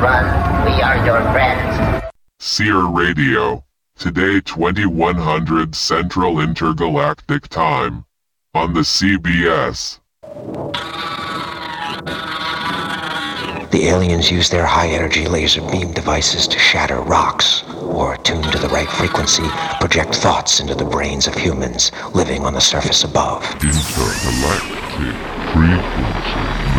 run. We are your friends. Seer Radio. Today 2100 Central Intergalactic Time. On the CBS. The aliens use their high-energy laser beam devices to shatter rocks, or, tuned to the right frequency, project thoughts into the brains of humans living on the surface above. Intergalactic frequency.